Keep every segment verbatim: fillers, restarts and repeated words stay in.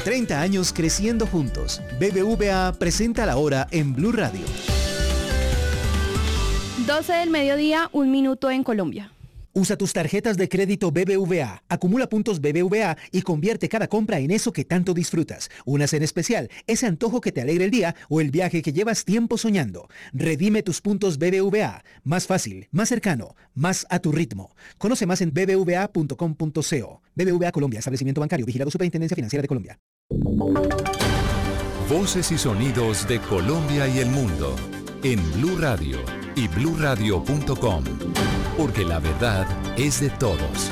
treinta años creciendo juntos. B B V A presenta la hora en Blue Radio. doce del mediodía, un minuto en Colombia. Usa tus tarjetas de crédito B B V A, acumula puntos B B V A y convierte cada compra en eso que tanto disfrutas. Unas en especial, ese antojo que te alegra el día o el viaje que llevas tiempo soñando. Redime tus puntos B B V A. Más fácil, más cercano, más a tu ritmo. Conoce más en b b v a punto com punto co. B B V A Colombia, establecimiento bancario, vigilado Superintendencia Financiera de Colombia. Voces y sonidos de Colombia y el mundo en Blue Radio y blue radio punto com. Porque la verdad es de todos.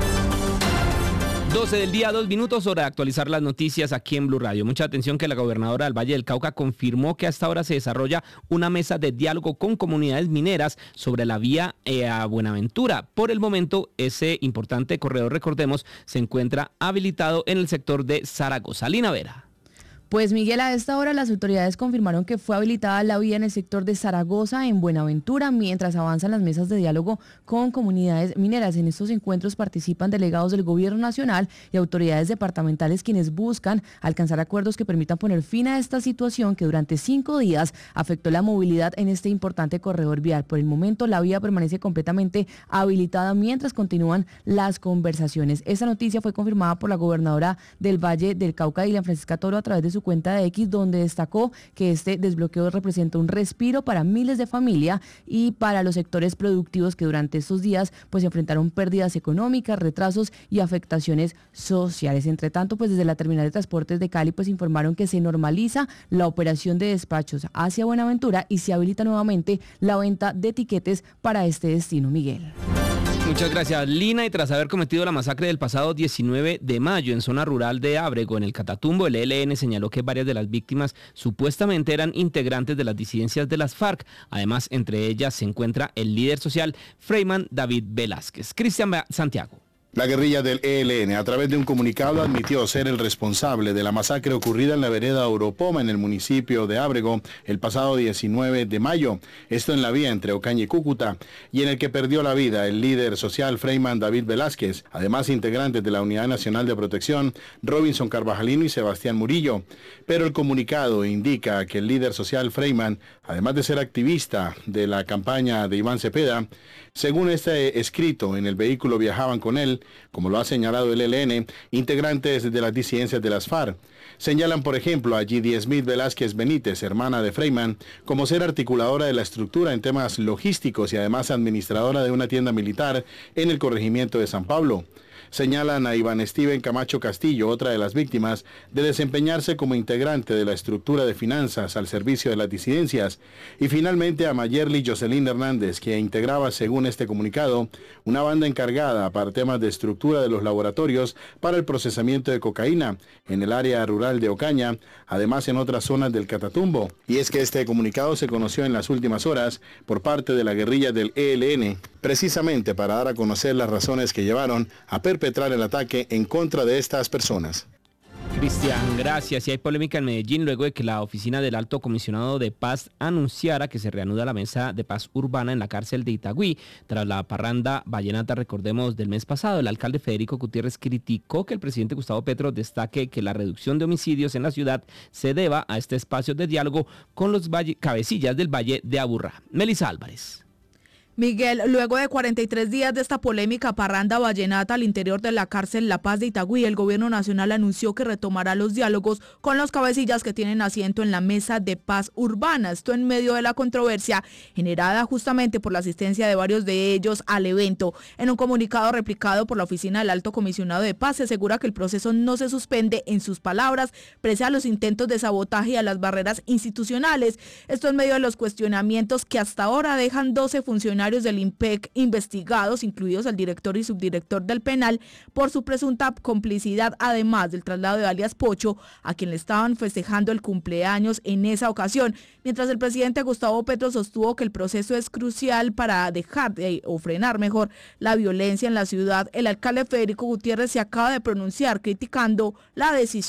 doce del día, dos minutos, hora de actualizar las noticias aquí en Blue Radio. Mucha atención que la gobernadora del Valle del Cauca confirmó que hasta ahora se desarrolla una mesa de diálogo con comunidades mineras sobre la vía eh, a Buenaventura. Por el momento, ese importante corredor, recordemos, se encuentra habilitado en el sector de Zaragoza. Lina Vera. Pues Miguel, a esta hora las autoridades confirmaron que fue habilitada la vía en el sector de Zaragoza, en Buenaventura, mientras avanzan las mesas de diálogo con comunidades mineras. En estos encuentros participan delegados del gobierno nacional y autoridades departamentales quienes buscan alcanzar acuerdos que permitan poner fin a esta situación que durante cinco días afectó la movilidad en este importante corredor vial. Por el momento la vía permanece completamente habilitada mientras continúan las conversaciones. Esta noticia fue confirmada por la gobernadora del Valle del Cauca, Dilian Francisca Toro, a través de su cuenta de X, donde destacó que este desbloqueo representa un respiro para miles de familias y para los sectores productivos que durante estos días pues enfrentaron pérdidas económicas, retrasos y afectaciones sociales. Entre tanto, pues desde la terminal de transportes de Cali pues informaron que se normaliza la operación de despachos hacia Buenaventura y se habilita nuevamente la venta de tiquetes para este destino. Miguel. Muchas gracias, Lina. Y tras haber cometido la masacre del pasado diecinueve de mayo en zona rural de Ábrego, en el Catatumbo, el E L N señaló que varias de las víctimas supuestamente eran integrantes de las disidencias de las FARC. Además, entre ellas se encuentra el líder social Freyman David Velázquez. Cristian Santiago. La guerrilla del E L N, a través de un comunicado, admitió ser el responsable de la masacre ocurrida en la vereda Oropoma, en el municipio de Ábrego, el pasado diecinueve de mayo, esto en la vía entre Ocaña y Cúcuta, y en el que perdió la vida el líder social Freyman David Velázquez, además integrantes de la Unidad Nacional de Protección, Robinson Carvajalino y Sebastián Murillo. Pero el comunicado indica que el líder social Freyman, además de ser activista de la campaña de Iván Cepeda, según este escrito, en el vehículo viajaban con él, como lo ha señalado el E L N, integrantes de las disidencias de las FARC. Señalan, por ejemplo, a G D Smith Velázquez Benítez, hermana de Freyman, como ser articuladora de la estructura en temas logísticos y además administradora de una tienda militar en el corregimiento de San Pablo. Señalan a Iván Steven Camacho Castillo, otra de las víctimas, de desempeñarse como integrante de la estructura de finanzas al servicio de las disidencias. Y finalmente a Mayerly Jocelyn Hernández, que integraba, según este comunicado, una banda encargada para temas de estructura de los laboratorios para el procesamiento de cocaína en el área rural de Ocaña, además en otras zonas del Catatumbo. Y es que este comunicado se conoció en las últimas horas por parte de la guerrilla del E L N, precisamente para dar a conocer las razones que llevaron a perpetrar el ataque en contra de estas personas. Cristian, gracias. Y hay polémica en Medellín luego de que la oficina del Alto Comisionado de Paz anunciara que se reanuda la mesa de paz urbana en la cárcel de Itagüí. Tras la parranda vallenata, recordemos, del mes pasado, el alcalde Federico Gutiérrez criticó que el presidente Gustavo Petro destaque que la reducción de homicidios en la ciudad se deba a este espacio de diálogo con los valle, cabecillas del Valle de Aburrá. Melissa Álvarez. Miguel, luego de cuarenta y tres días de esta polémica parranda vallenata al interior de la cárcel La Paz de Itagüí, el gobierno nacional anunció que retomará los diálogos con los cabecillas que tienen asiento en la mesa de paz urbana. Esto en medio de la controversia generada justamente por la asistencia de varios de ellos al evento. En un comunicado replicado por la oficina del Alto Comisionado de Paz, se asegura que el proceso no se suspende, en sus palabras, pese a los intentos de sabotaje y a las barreras institucionales. Esto en medio de los cuestionamientos que hasta ahora dejan doce funcionarios del IMPEC investigados, incluidos el director y subdirector del penal, por su presunta complicidad, además del traslado de alias Pocho, a quien le estaban festejando el cumpleaños en esa ocasión. Mientras el presidente Gustavo Petro sostuvo que el proceso es crucial para dejar de, o frenar mejor la violencia en la ciudad, el alcalde Federico Gutiérrez se acaba de pronunciar criticando la decisión.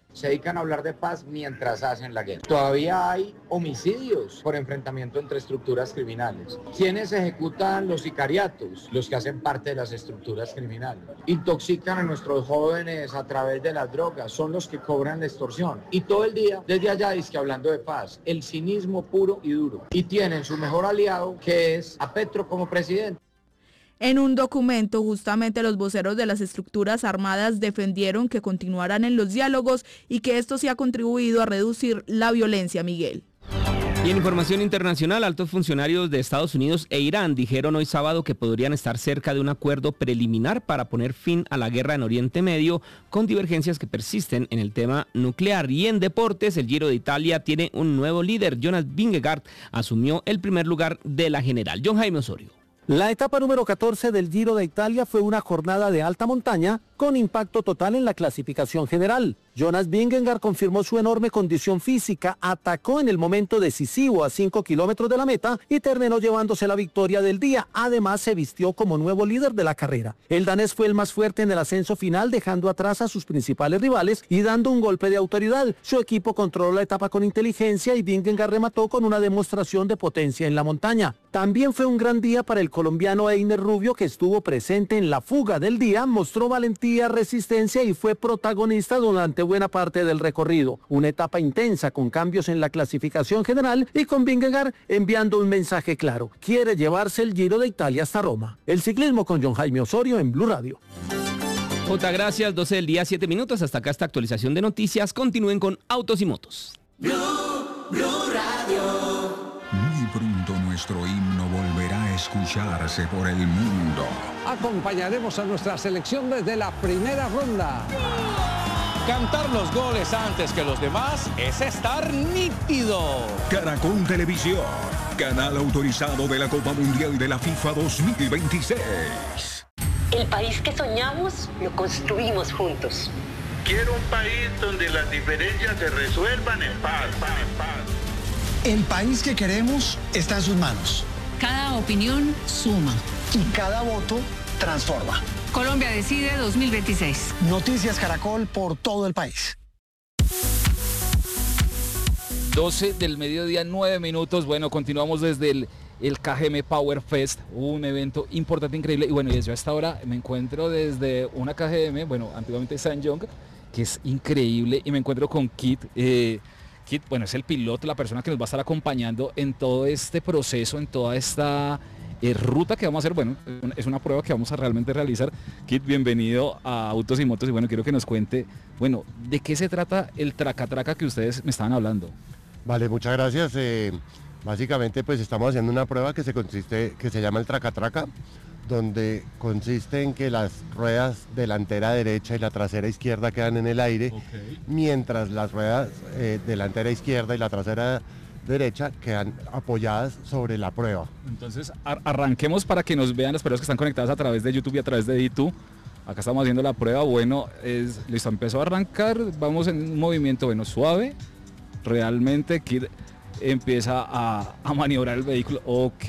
Se dedican a hablar de paz mientras hacen la guerra. Todavía hay homicidios por enfrentamiento entre estructuras criminales. ¿Quiénes ejecutan los sicariatos? Los que hacen parte de las estructuras criminales. Intoxican a nuestros jóvenes a través de las drogas, son los que cobran la extorsión. Y todo el día, desde allá, dice que hablando de paz, el cinismo puro y duro. Y tienen su mejor aliado, que es a Petro como presidente. En un documento, justamente los voceros de las estructuras armadas defendieron que continuarán en los diálogos y que esto sí ha contribuido a reducir la violencia, Miguel. Y en información internacional, altos funcionarios de Estados Unidos e Irán dijeron hoy sábado que podrían estar cerca de un acuerdo preliminar para poner fin a la guerra en Oriente Medio, con divergencias que persisten en el tema nuclear. Y en deportes, el Giro de Italia tiene un nuevo líder. Jonas Vingegaard asumió el primer lugar de la general. John Jaime Osorio. La etapa número catorce del Giro de Italia fue una jornada de alta montaña con impacto total en la clasificación general. Jonas Vingegaard confirmó su enorme condición física, atacó en el momento decisivo a cinco kilómetros de la meta y terminó llevándose la victoria del día. Además, se vistió como nuevo líder de la carrera. El danés fue el más fuerte en el ascenso final, dejando atrás a sus principales rivales y dando un golpe de autoridad. Su equipo controló la etapa con inteligencia y Vingegaard remató con una demostración de potencia en la montaña. También fue un gran día para el colombiano Einer Rubio, que estuvo presente en la fuga del día, mostró valentía, resistencia y fue protagonista durante buena parte del recorrido. Una etapa intensa con cambios en la clasificación general y con Vingegaard enviando un mensaje claro: quiere llevarse el Giro de Italia hasta Roma. El ciclismo con John Jaime Osorio en Blue Radio. Jota, gracias. doce del día, siete minutos. Hasta acá esta actualización de noticias. Continúen con Autos y Motos. Blue, Blue Radio. Muy pronto nuestro himno volverá a escucharse por el mundo. Acompañaremos a nuestra selección desde la primera ronda. Cantar los goles antes que los demás es estar nítido. Caracol Televisión, canal autorizado de la Copa Mundial de la FIFA dos mil veintiséis. El país que soñamos lo construimos juntos. Quiero un país donde las diferencias se resuelvan en paz, paz, paz. El país que queremos está en sus manos. Cada opinión suma. Y cada voto transforma. Colombia Decide dos mil veintiséis. Noticias Caracol por todo el país. doce del mediodía, nueve minutos. Bueno, continuamos desde el, el K G M Power Fest, un evento importante, increíble. Y bueno, desde hasta ahora me encuentro desde una K G M, bueno, antiguamente SsangYong, que es increíble. Y me encuentro con Kit. Eh, Kit, bueno, es el piloto, la persona que nos va a estar acompañando en todo este proceso, en toda esta eh, ruta que vamos a hacer. Bueno, es una prueba que vamos a realmente realizar. Kit, bienvenido a Autos y Motos y bueno, quiero que nos cuente, bueno, ¿de qué se trata el traca-traca que ustedes me estaban hablando? Vale, muchas gracias. Eh, básicamente pues estamos haciendo una prueba que se, consiste, que se llama el traca-traca, donde consiste en que las ruedas delantera derecha y la trasera izquierda quedan en el aire, okay, mientras las ruedas eh, delantera izquierda y la trasera derecha quedan apoyadas sobre la prueba. Entonces ar arranquemos para que nos vean las personas que están conectadas a través de YouTube y a través de D dos. Acá estamos haciendo la prueba. Bueno, es, listo, empezó a arrancar, vamos en un movimiento, bueno, suave. Realmente Kid empieza a, a maniobrar el vehículo. Ok.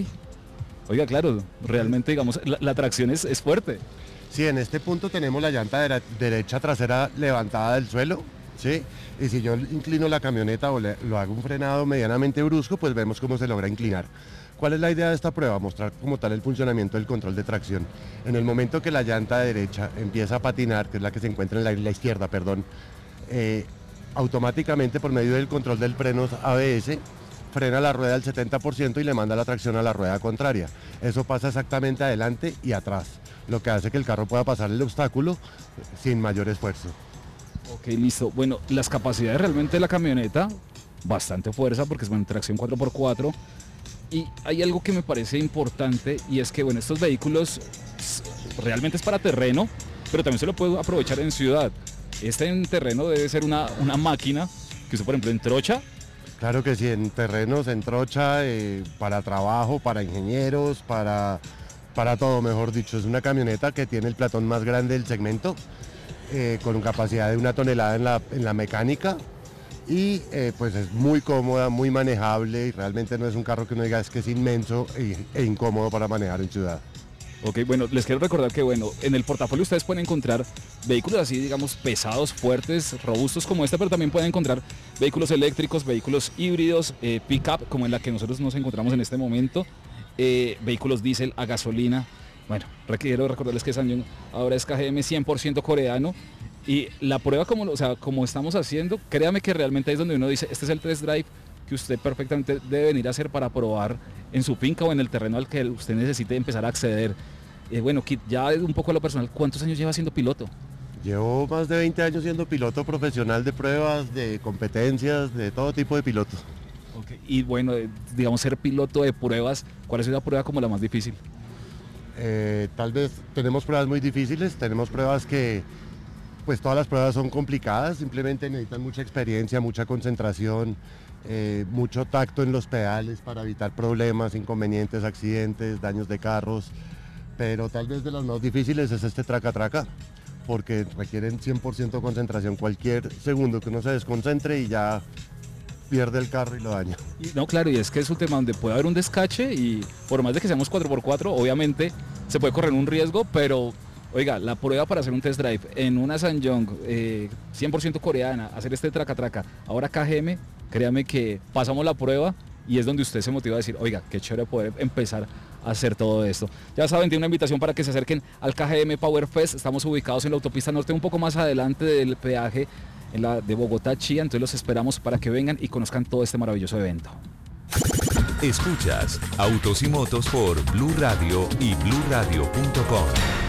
Oiga, claro, realmente, digamos, la, la tracción es, es fuerte. Sí, en este punto tenemos la llanta de derecha trasera levantada del suelo, ¿sí? Y si yo inclino la camioneta o le, lo hago un frenado medianamente brusco, pues vemos cómo se logra inclinar. ¿Cuál es la idea de esta prueba? Mostrar como tal el funcionamiento del control de tracción. En el momento que la llanta derecha empieza a patinar, que es la que se encuentra en la, la izquierda, perdón, eh, automáticamente por medio del control del freno A B S, frena la rueda al setenta por ciento y le manda la tracción a la rueda contraria. Eso pasa exactamente adelante y atrás, lo que hace que el carro pueda pasar el obstáculo sin mayor esfuerzo. Ok, listo. Bueno, las capacidades realmente de la camioneta, bastante fuerza porque es bueno, tracción cuatro por cuatro. Y hay algo que me parece importante y es que bueno, estos vehículos realmente es para terreno, pero también se lo puede aprovechar en ciudad. Este en terreno debe ser una, una máquina que usted por ejemplo en trocha. Claro que sí, en terrenos, en trocha, eh, para trabajo, para ingenieros, para, para todo, mejor dicho. Es una camioneta que tiene el platón más grande del segmento, eh, con capacidad de una tonelada en la, en la mecánica y eh, pues es muy cómoda, muy manejable y realmente no es un carro que uno diga es que es inmenso e, e incómodo para manejar en ciudad. Ok, bueno, les quiero recordar que, bueno, en el portafolio ustedes pueden encontrar vehículos así, digamos, pesados, fuertes, robustos como este, pero también pueden encontrar vehículos eléctricos, vehículos híbridos, eh, pick-up, como en la que nosotros nos encontramos en este momento, eh, vehículos diésel a gasolina. Bueno, quiero recordarles que SsangYong ahora es K G M cien por ciento coreano, y la prueba como, o sea, como estamos haciendo, créame que realmente es donde uno dice, este es el test drive que usted perfectamente debe venir a hacer para probar en su finca o en el terreno al que usted necesite empezar a acceder. Eh, bueno, Kit, ya un poco a lo personal, ¿cuántos años lleva siendo piloto? Llevo más de veinte años siendo piloto profesional de pruebas, de competencias, de todo tipo de pilotos. Okay. Y bueno, eh, digamos, ser piloto de pruebas, ¿cuál es la prueba como la más difícil? Eh, tal vez tenemos pruebas muy difíciles, tenemos pruebas que, pues todas las pruebas son complicadas, simplemente necesitan mucha experiencia, mucha concentración, eh, mucho tacto en los pedales para evitar problemas, inconvenientes, accidentes, daños de carros, pero tal vez de las más difíciles es este traca-traca, porque requieren cien por ciento concentración, cualquier segundo que uno se desconcentre y ya pierde el carro y lo daña. No, claro, y es que es un tema donde puede haber un descache y por más de que seamos cuatro por cuatro, obviamente se puede correr un riesgo, pero oiga, la prueba para hacer un test drive en una SsangYong eh, cien por ciento coreana, hacer este traca-traca, ahora K G M, créame que pasamos la prueba y es donde usted se motiva a decir, oiga, qué chévere poder empezar a hacer todo esto. Ya saben, tiene una invitación para que se acerquen al K G M Power Fest. Estamos ubicados en la autopista norte, un poco más adelante del peaje en la de Bogotá, Chía. Entonces los esperamos para que vengan y conozcan todo este maravilloso evento. Escuchas Autos y Motos por Blue Radio y blue radio punto com.